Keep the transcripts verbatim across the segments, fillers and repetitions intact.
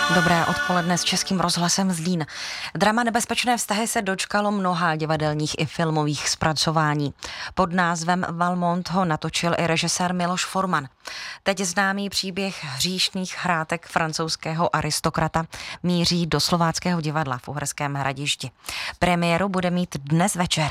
Dobré odpoledne s Českým rozhlasem Zlín. Drama Nebezpečné vztahy se dočkalo mnoha divadelních i filmových zpracování. Pod názvem Valmont ho natočil i režisér Miloš Forman. Teď známý příběh hříšných hrátek francouzského aristokrata míří do Slováckého divadla v Uherském Hradišti. Premiéru bude mít dnes večer.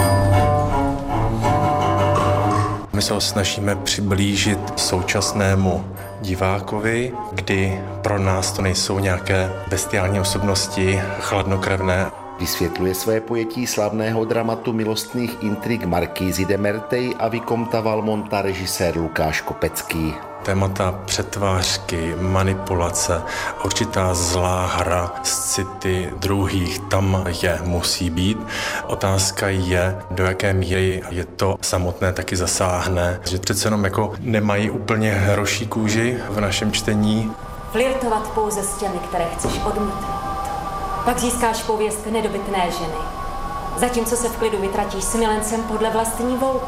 My se ho snažíme přiblížit současnému divákovi, kdy pro nás to nejsou nějaké bestiální osobnosti, chladnokrevné. Vysvětluje své pojetí slavného dramatu milostných intrik Markízy de Merteuil a Vicomta Valmonta režisér Lukáš Kopecký. Témata přetvářky, manipulace, určitá zlá hra z city druhých, tam je, musí být. Otázka je, do jaké míry je to samotné taky zasáhne, že přece jenom jako nemají úplně hroší kůži v našem čtení. Flirtovat pouze s těmi, které chceš odmítnout. Pak získáš pověst nedobytné ženy. Zatímco se v klidu vytratíš s milencem podle vlastní volby.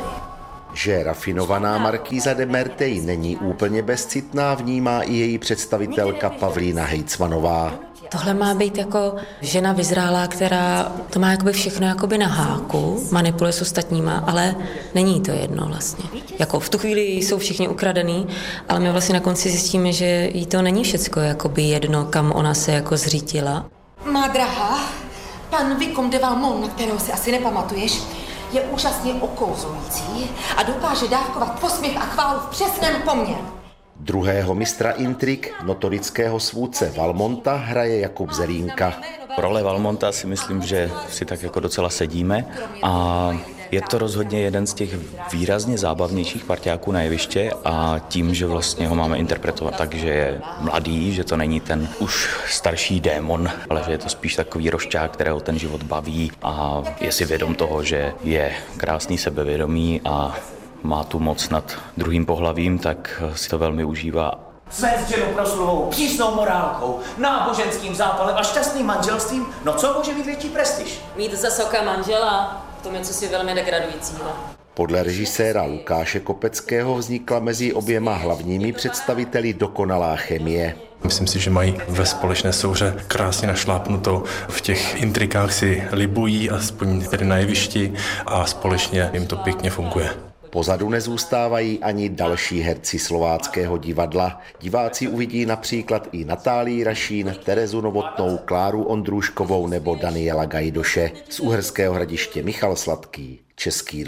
Že rafinovaná Markíza de Merteuil není úplně bezcitná, vnímá i její představitelka Pavlína Hejcmanová. Tohle má být jako žena vyzrálá, která to má jakoby všechno jakoby na háku, manipuluje s ostatníma, ale není to jedno vlastně. Jako v tu chvíli jsou všichni ukradený, ale my vlastně na konci zjistíme, že jí to není všecko jakoby jedno, kam ona se jako zřítila. Má drahá, pan Vicomte de Valmont, na kterého si asi nepamatuješ, je úžasně okouzlující a dokáže dávkovat posměch a chválu v přesném poměru. Druhého mistra intrik, notorického svůdce Valmonta, hraje Jakub Zelínka. Role Valmonta si myslím, že si tak jako docela sedíme a je to rozhodně jeden z těch výrazně zábavnějších parťáků na jeviště a tím, že vlastně ho máme interpretovat tak, že je mladý, že to není ten už starší démon, ale že je to spíš takový rošťák, kterého ten život baví a je si vědom toho, že je krásný sebevědomý a má tu moc nad druhým pohlavím, tak si to velmi užívá. Svést ženu prosluvou přísnou morálkou, náboženským zápalem a šťastným manželstvím, no co může mít větší prestiž? Mít za soka manžela, to je cosi velmi degradujícího. Podle režiséra Lukáše Kopeckého vznikla mezi oběma hlavními představiteli dokonalá chemie. Myslím si, že mají ve společné souhře krásně našlápnuto, v těch intrikách si libují, aspoň tedy na jevišti, a společně jim to pěkně funguje. Pozadu nezůstávají ani další herci Slováckého divadla. Diváci uvidí například i Natálii Rašín, Terezu Novotnou, Kláru Ondrůškovou nebo Daniela Gajdoše. Z Uherského Hradiště Michal Sladký, Český